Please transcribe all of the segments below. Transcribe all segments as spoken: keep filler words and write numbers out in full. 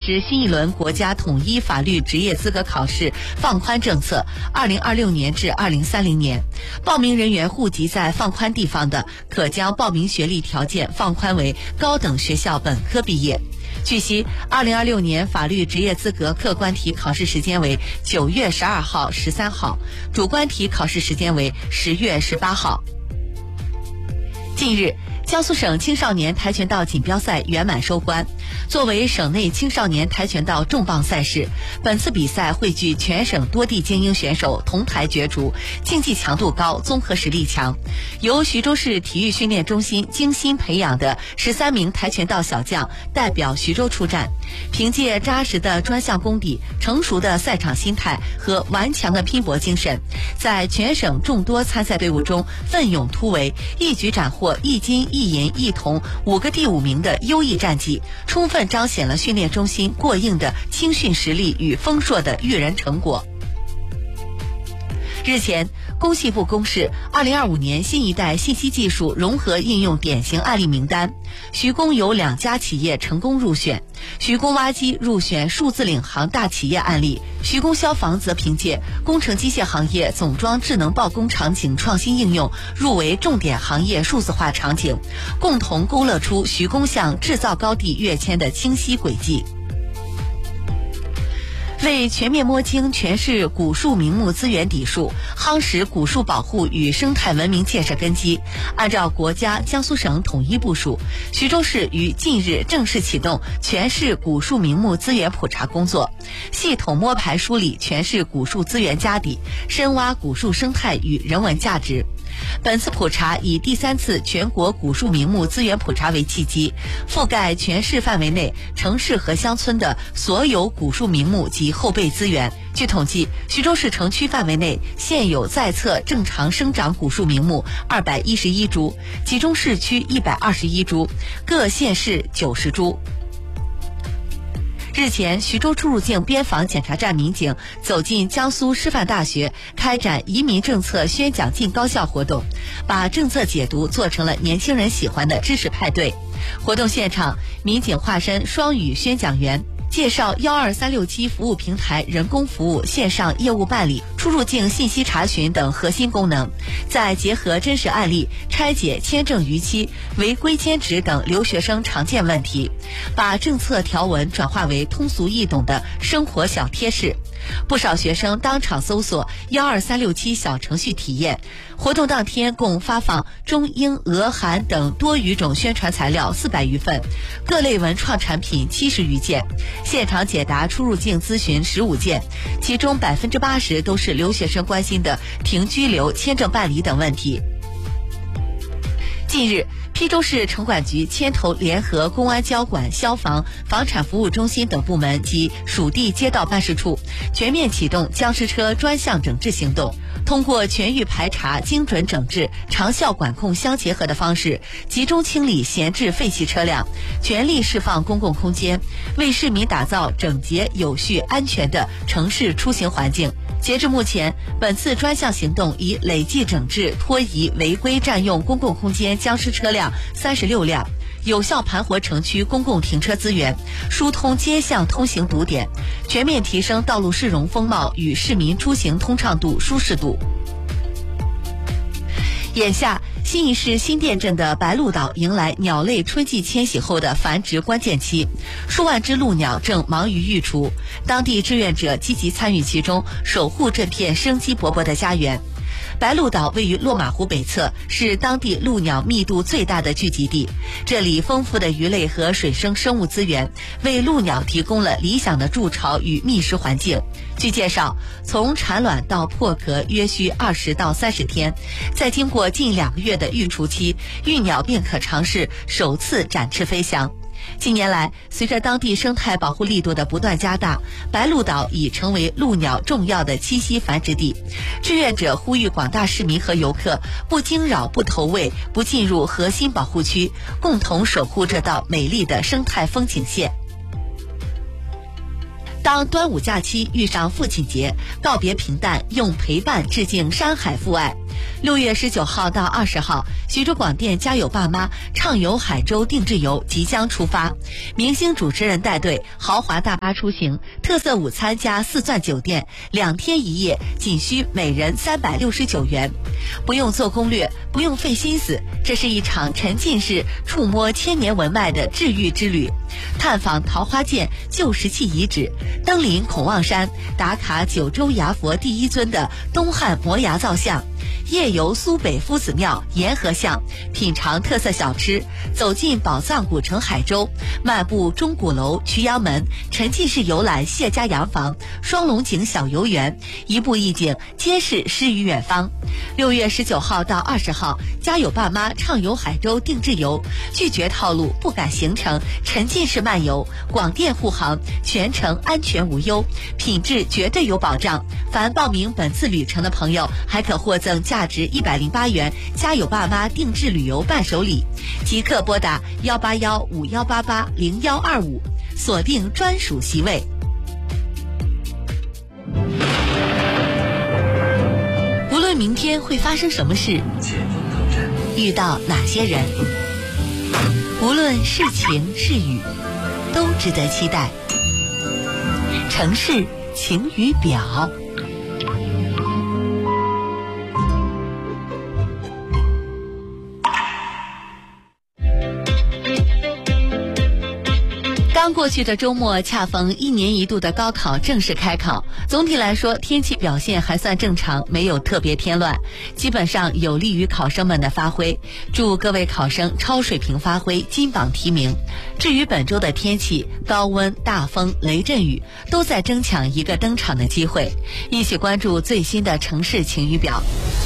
施新一轮国家统一法律职业资格考试放宽政策，二零二六年至二零三零年，报名人员户籍在放宽地方的，可将报名学历条件放宽为高等学校本科毕业。据悉，二零二六年法律职业资格客观题考试时间为九月十二号、十三号，主观题考试时间为十月十八号。近日，江苏省青少年跆拳道锦标赛圆满收官。作为省内青少年跆拳道重磅赛事，本次比赛汇聚全省多地精英选手同台角逐，竞技强度高，综合实力强。由徐州市体育训练中心精心培养的十三名跆拳道小将代表徐州出战，凭借扎实的专项功底、成熟的赛场心态和顽强的拼搏精神，在全省众多参赛队伍中奋勇突围，一举斩获一金一银一铜五个第五名的优异战绩，充分彰显了训练中心过硬的青训实力与丰硕的育人成果。日前，工信部公示二零二五年新一代信息技术融合应用典型案例名单，徐工有两家企业成功入选，徐工挖机入选数字领航大企业案例，徐工消防则凭借工程机械行业总装智能报工场景创新应用入围重点行业数字化场景，共同勾勒出徐工向制造高地跃迁的清晰轨迹。为全面摸清全市古树名木资源底数，夯实古树保护与生态文明建设根基，按照国家、江苏省统一部署，徐州市于近日正式启动全市古树名木资源普查工作，系统摸排梳理全市古树资源家底，深挖古树生态与人文价值。本次普查以第三次全国古树名木资源普查为契机，覆盖全市范围内城市和乡村的所有古树名木及后备资源。据统计，徐州市城区范围内现有在册正常生长古树名木二百一十一株，其中市区一百二十一株，各县市九十株。日前，徐州出入境边防检查站民警走进江苏师范大学，开展移民政策宣讲进高校活动，把政策解读做成了年轻人喜欢的知识派对。活动现场，民警化身双语宣讲员，介绍一二三六七服务平台人工服务、线上业务办理、出入境信息查询等核心功能，再结合真实案例，拆解签证逾期、违规兼职等留学生常见问题，把政策条文转化为通俗易懂的生活小贴士。不少学生当场搜索一二三六七小程序体验。活动当天共发放中英俄韩等多语种宣传材料四百余份，各类文创产品七十余件，现场解答出入境咨询十五件，其中百分之八十都是留学生关心的停居留、签证办理等问题。近日，邳州市城管局牵头联合公安交管、消防、房产服务中心等部门及属地街道办事处，全面启动僵尸车专项整治行动。通过全域排查、精准整治、长效管控相结合的方式，集中清理闲置废弃车辆，全力释放公共空间，为市民打造整洁、有序、安全的城市出行环境。截至目前，本次专项行动已累计整治拖移违规占用公共空间僵尸车辆三十六辆，有效盘活城区公共停车资源，疏通街巷通行堵点，全面提升道路市容风貌与市民出行通畅度、舒适度。眼下，新义市新店镇的白鹭岛迎来鸟类春季迁徙后的繁殖关键期，数万只鹭鸟正忙于育雏，当地志愿者积极参与其中，守护这片生机勃勃的家园。白鹭岛位于落马湖北侧，是当地鹭鸟密度最大的聚集地。这里丰富的鱼类和水生生物资源，为鹭鸟提供了理想的筑巢与觅食环境。据介绍，从产卵到破壳约需二十到三十天，在经过近两个月的育雏期，育鸟便可尝试首次展翅飞翔。近年来，随着当地生态保护力度的不断加大，白鹭岛已成为鹭鸟重要的栖息繁殖地。志愿者呼吁广大市民和游客不惊扰、不投喂、不进入核心保护区，共同守护这道美丽的生态风景线。当端午假期遇上父亲节，告别平淡，用陪伴致敬山海父爱。 六月十九号到二十号，徐州广电家有爸妈畅游海州定制游即将出发，明星主持人带队，豪华大巴出行，特色午餐加四钻酒店，两天一夜仅需每人三百六十九元。不用做攻略，不用费心思，这是一场沉浸式触摸千年文脉的治愈之旅。探访桃花涧旧石器遗址，登临孔望山，打卡九州牙佛第一尊的东汉摩崖造像，夜游苏北夫子庙、沿河巷，品尝特色小吃，走进宝藏古城海州，漫步钟鼓楼、曲阳门，沉浸式游览谢家洋房、双龙井小游园，一步一景，皆是诗与远方。六月十九号到二十号，家有爸妈畅游海州定制游，拒绝套路，不改行程，沉浸式漫游，广电护航，全程安全无忧，品质绝对有保障。凡报名本次旅程的朋友，还可获赠价值一百零八元家有爸妈定制旅游伴手礼。即刻拨打幺八幺五幺八八零幺二五，锁定专属席位。无论明天会发生什么事，遇到哪些人，无论是晴是雨，都值得期待。城市晴雨表。刚过去的周末恰逢一年一度的高考正式开考，总体来说天气表现还算正常，没有特别添乱，基本上有利于考生们的发挥。祝各位考生超水平发挥，金榜题名。至于本周的天气，高温、大风、雷阵雨都在争抢一个登场的机会。一起关注最新的城市晴雨表。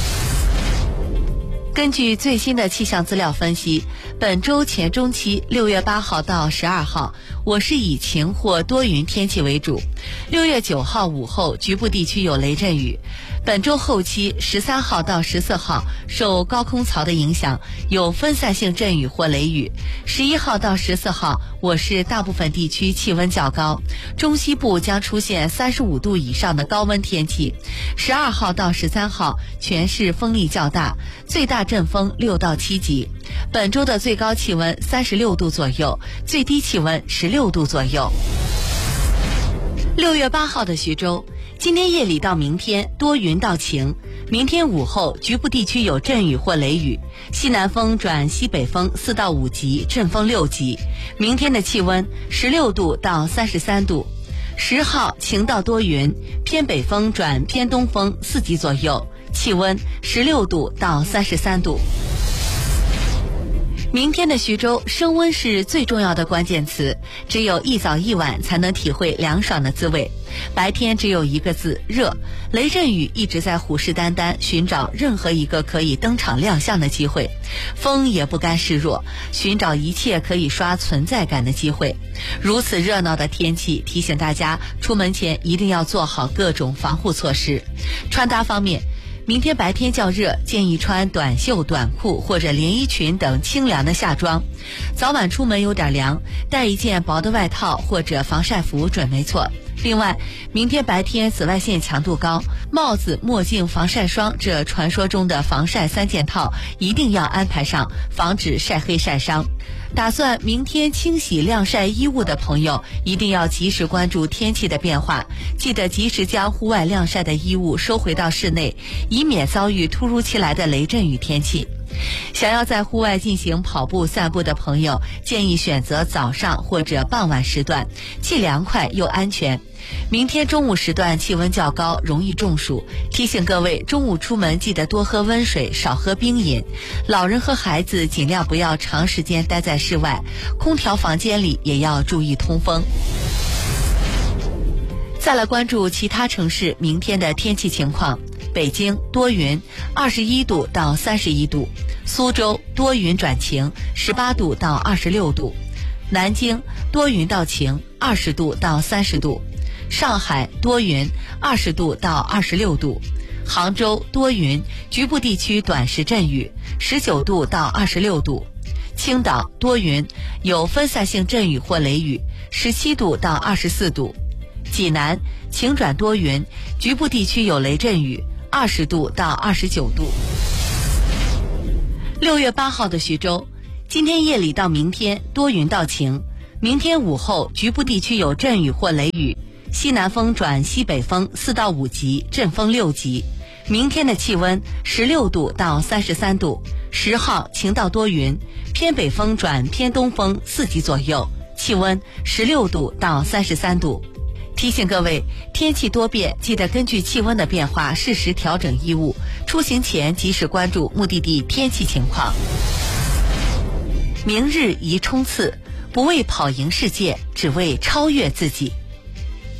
根据最新的气象资料分析，本周前中期六月八号到十二号，我市以晴或多云天气为主。六月九号午后，局部地区有雷阵雨。本周后期十三号到十四号，受高空槽的影响，有分散性阵雨或雷雨。十一号到十四号，我市大部分地区气温较高，中西部将出现三十五度以上的高温天气。十二号到十三号，全市风力较大，最大阵风六到七级。本周的最高气温三十六度左右，最低气温十六度左右。六月八号的徐州，今天夜里到明天多云到晴，明天午后局部地区有阵雨或雷雨，西南风转西北风四到五级，阵风六级。明天的气温十六度到三十三度。十号晴到多云，偏北风转偏东风四级左右，气温十六度到三十三度。明天的徐州，升温是最重要的关键词，只有一早一晚才能体会凉爽的滋味。白天只有一个字，热。雷阵雨一直在虎视眈眈，寻找任何一个可以登场亮相的机会。风也不甘示弱，寻找一切可以刷存在感的机会。如此热闹的天气，提醒大家出门前一定要做好各种防护措施。穿搭方面，明天白天较热，建议穿短袖短裤或者连衣裙等清凉的夏装。早晚出门有点凉，带一件薄的外套或者防晒服准没错。另外，明天白天紫外线强度高，帽子、墨镜、防晒霜这传说中的防晒三件套一定要安排上，防止晒黑晒伤。打算明天清洗晾晒衣物的朋友，一定要及时关注天气的变化，记得及时将户外晾晒的衣物收回到室内，以免遭遇突如其来的雷阵雨天气。想要在户外进行跑步散步的朋友，建议选择早上或者傍晚时段，既凉快又安全。明天中午时段气温较高，容易中暑，提醒各位中午出门记得多喝温水，少喝冰饮。老人和孩子尽量不要长时间待在室外，空调房间里也要注意通风。再来关注其他城市明天的天气情况。北京多云，二十一度到三十一度；苏州多云转晴，十八度到二十六度；南京多云到晴，二十度到三十度；上海多云，二十度到二十六度；杭州多云，局部地区短时阵雨，十九度到二十六度；青岛多云，有分散性阵雨或雷雨，十七度到二十四度；济南晴转多云，局部地区有雷阵雨，二十度到二十九度。 六月八号的徐州，今天夜里到明天多云到晴，明天午后局部地区有阵雨或雷雨，西南风转西北风四到五级，阵风六级。明天的气温十六度到三十三度，十号晴到多云，偏北风转偏东风四级左右，气温十六度到三十三度。提醒各位，天气多变，记得根据气温的变化适时调整衣物，出行前及时关注目的地天气情况。明日宜冲刺，不为跑赢世界，只为超越自己。